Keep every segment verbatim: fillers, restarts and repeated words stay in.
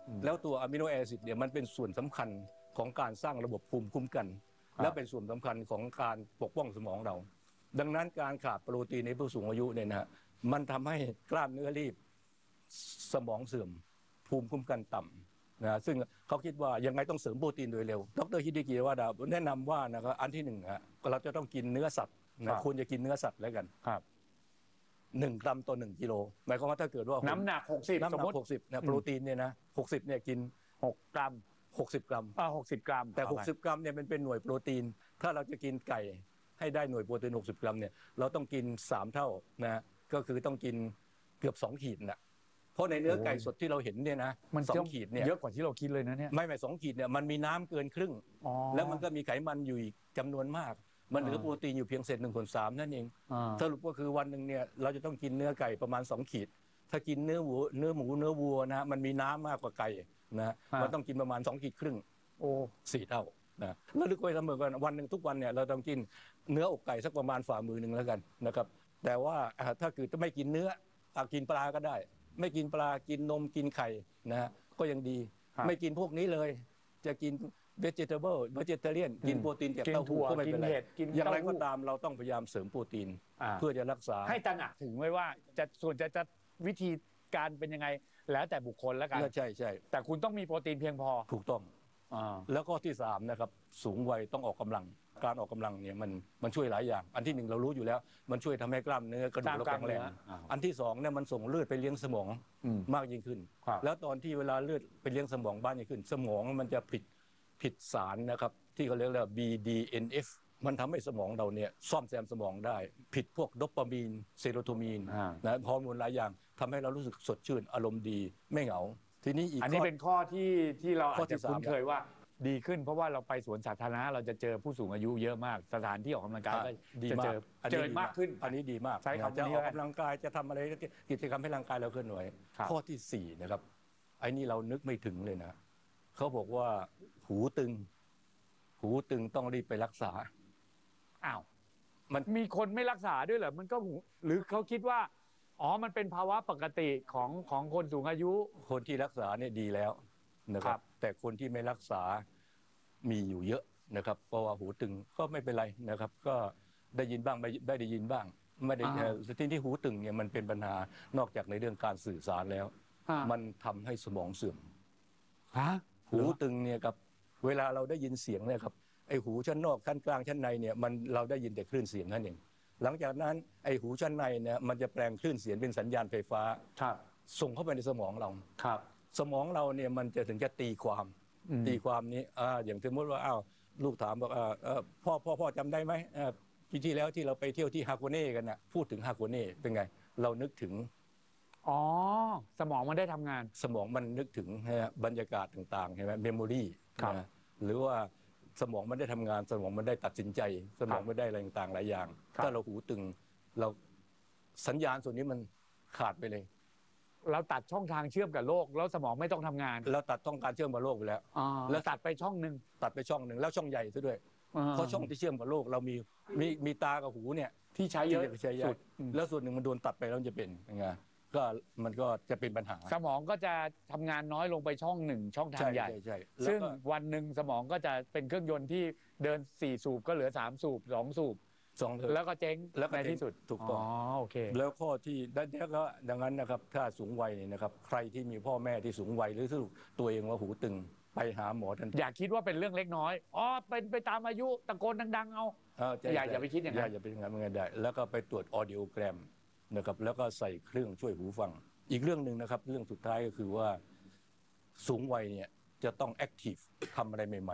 แล้วตัวอะมิโนแอซิดเนี่ยมันเป็นส่วนสำคัญของการสร้างระบบภูมิคุ้มกันและเป็นส่วนสำคัญของการปกป้องสมองเราดังนั้นการขาดโปรตีนในผู้สูงอายุเนี่ยนะมันทำให้กล้ามเนื้อรีบสมองเสื่อมภูมิคุ้มกันต่ำนะซึ่งเขาคิดว่ายังไงต้องเสริมโปรตีนโดยเร็วดรฮิดิกิว่าดาแนะนำว่านะครับอันที่หนึ่งฮะเราจะต้องกินเนื้อสัตว์นะควรจะกินเนื้อสัตว์แล้วกันครับหนึ่งกรัมต่อหนึ่งกิโลหมายความว่าถ้าเกิดว่าน้ำหนักหกสิบน้ำหนักหกสิบเนี่ยโปรตีนเนี่ยนะหกสิบเนี่ยกินหกกรัมหกสิบกรัมอ่าหกสิบกรัมแต่หกสิบกรัมเนี่ยมันเป็นหน่วยโปรตีนถ้าเราจะกินไก่ให้ได้หน่วยโปรตีนหกสิบกรัมเนี่ยเราต้องกินสามเท่านะก็คือต้องกินเกือบสองขีดน่ะเพราะในเนื้อไก่สดที่เราเห็นเนี่ยนะมันสองขีดเนี่ยเยอะกว่าที่เราคิดเลยนะเนี่ยไม่ไม่สองขีดเนี่ยมันมีน้ำเกินครึ่งแล้วมันก็มีไขมันอยู่อีกจำนวนมากมันเหลือโปรตีนอยู่เพียงเศษหนึ่งส่วนสามนั่นเองสรุปก็คือวันหนึ่งเนี่ยเราจะต้องกินเนื้อไก่ประมาณสองขีดถ้ากินเนื้อหมูเนื้อหมูเนื้อวัวนะมันมีน้ำมากกว่าไก่นะมันต้องกินประมาณสองขีดครึ่งโอ้สี่เท่านะแล้วลึกไว้เสมอกันวันหนึ่งทุกวันเนี่ยเราต้องกินเนื้ออกไก่สักประมาณฝ่ามือหนึ่งแล้วกันนะครับแต่ว่าถ้าคือจะไม่กินเนื้อกินปลาก็ได้ไม่กินปลากินนมกินไข่นะฮะก็ยังดีไม่กินพวกนี้เลยจะกิน vegetable vegetarian กินโปรตีนจากเต้าหู้ก็ไม่เป็นไรอย่างไรก็ตามเราต้องพยายามเสริมโปรตีนเพื่อจะรักษาให้ตระหนักถึงไว้ว่าจะส่วนจะจะวิธีการเป็นยังไงแล้วแต่บุคคลแล้วกันใช่ใช่แต่คุณต้องมีโปรตีนเพียงพอถูกต้องแล้วก็ที่สามนะครับสูงวัยต้องออกกำลังการออกกำลังเนี่ยมันมันช่วยหลายอย่างอันที่หนึ่งเรารู้อยู่แล้วมันช่วยทำให้กล้ามเนื้อกระดูกเราแข็งแรงอันที่สองเนี่ยมันส่งเลือดไปเลี้ยงสมองมากยิ่งขึ้นแล้วตอนที่เวลาเลือดไปเลี้ยงสมองบ้านยิ่งขึ้นสมองมันจะผิดผิดสารนะครับที่เขาเรียกว่า บี ดี เอ็น เอฟ มันทำให้สมองเราเนี่ยซ่อมแซมสมองได้ผิดพวกโดปามีนเซโรโทนินนะฮอร์โมนหลายอย่างทำให้เรารู้สึกสดชื่นอารมณ์ดีไม่เหงาทีนี้อีกอันนี้เป็นข้อที่ที่เราอาจจะคุ้นเคยว่าดีขึ้นเพราะว่าเราไปสวนสาธารณะเราจะเจอผู้สูงอายุเยอะมากสถานที่ออกกำลังกายก็จะเจอเจอมากขึ้นอันนี้ดีมากใช้คำจะออกกำลังกายจะทำอะไรกิจกรรมให้ร่างกายเราเคลื่อนไหวข้อที่สี่นะครับไอ้นี่เรานึกไม่ถึงเลยนะเขาบอกว่าหูตึงหูตึงต้องรีบไปรักษาอ้าวมันมีคนไม่รักษาด้วยเหรอมันก็หูหรือเขาคิดว่าอ๋อมันเป็นภาวะปกติของของคนสูงอายุคนที่รักษาเนี่ยดีแล้วนะครับแต่คนที่ไม่รักษามีอยู่เยอะนะครับเพราะว่าหูตึงก็ไม่เป็นไรนะครับก็ได้ยินบ้างไม่ได้ได้ยินบ้างไม่ได้ที่ที่หูตึงเนี่ยมันเป็นปัญหานอกจากในเรื่องการสื่อสารแล้วมันทำให้สมองเสื่อมหูตึงเนี่ยกับเวลาเราได้ยินเสียงเนี่ยครับไอหูชั้นนอกชั้นกลางชั้นในเนี่ยมันเราได้ยินแต่คลื่นเสียงนั่นเองหลังจากนั้นไอหูชั้นในเนี่ยมันจะแปลงคลื่นเสียงเป็นสัญญาณไฟฟ้าส่งเข้าไปในสมองเราสมองเราเนี่ยมันจะถึงจะตีความตีความนี้อ่าอย่างสมมติว่าอ้าวลูกถามบอกอ่าพ่อพ่อพ่อจำได้ไหมปีที่แล้วที่เราไปเที่ยวที่ฮาโกเน่กันนะพูดถึงฮาโกเน่เป็นไงเรานึกถึงอ๋อสมองมันได้ทำงานสมองมันนึกถึงบรรยากาศต่างๆใช่ไหมเมมโมรีนะหรือว่าสมองมันได้ทำงานสมองมันได้ตัดสินใจสมองมันได้อะไรต่างๆหลายอย่างถ้าเราหูตึงเราสัญญาณส่วนนี้มันขาดไปเลยเราตัดช่องทางเชื่อมกับโลกแล้วสมองไม่ต้องทำงานเราตัดช่องการเชื่อมกับโลกไปแล้วแล้วตัดไปช่องหนึ่งตัดไปช่องหนึ่งแล้วช่องใหญ่ซะด้วยเพราะช่องที่เชื่อมกับโลกเรามีมีมีตากับหูเนี่ยที่ใช้เยอะสุดแล้วส่วนหนึ่งมันโดนตัดไปแล้วจะเป็นยังไงก็มันก็จะเป็นปัญหาสมองก็จะทำงานน้อยลงไปช่องหนึ่งช่องทางใหญ่ซึ่งวันหนึ่งสมองก็จะเป็นเครื่องยนต์ที่เดินสี่สูบก็เหลือสามสูบสองสูบสองแล้วก็เจ๊งในที่สุดถูกต้องอ๋อโอเคแล้วข้อที่ดังนั้นก็ดังนั้นนะครับถ้าสูงวัยเนี่ยนะครับใครที่มีพ่อแม่ที่สูงวัยหรือตัวเองว่าหูตึงไปหาหมอทันทีอย่าคิดว่าเป็นเรื่องเล็กน้อยอ๋อเป็นไปตามอายุตะโกนดังๆเอาอย่าอย่าไปคิดอย่างนั้นอย่าไปอย่างนั้นไม่ได้แล้วก็ไปตรวจออดิโอแกรมนะครับแล้วก็ใส่เครื่องช่วยหูฟังอีกเรื่องหนึ่งนะครับเรื่องสุดท้ายก็คือว่าสูงวัยเนี่ยจะต้องแอคทีฟทำอะไรใหม่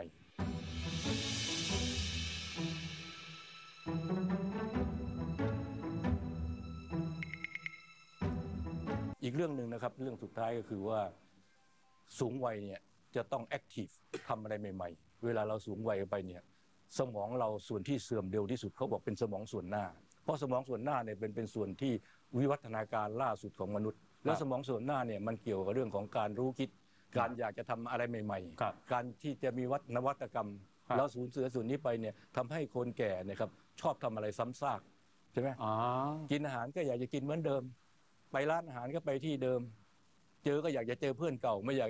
ๆอีกเรื่องหนึ่งนะครับเรื่องสุดท้ายก็คือว่าสูงวัยเนี่ยจะต้องแอคทีฟทำอะไรใหม่ๆเวลาเราสูงวัยไปเนี่ยสมองเราส่วนที่เสื่อมเร็วที่สุดเขาบอกเป็นสมองส่วนหน้าเพราะสมองส่วนหน้าเนี่ยเป็นเป็นส่วนที่วิวัฒนาการล่าสุดของมนุษย์แล้วสมองส่วนหน้าเนี่ยมันเกี่ยวกับเรื่องของการรู้คิดการอยากจะทำอะไรใหม่ๆการที่จะมีวัฒนวัตกรรมแล้วสูญเสียส่วนนี้ไปเนี่ยทำให้คนแก่นะครับชอบทำอะไรซ้ำซากใช่ไหมกินอาหารก็อยากจะกินเหมือนเดิมไปร้านอาหารก็ไปที่เดิมเจอก็อยากจะเจอเพื่อนเก่าไม่อยาก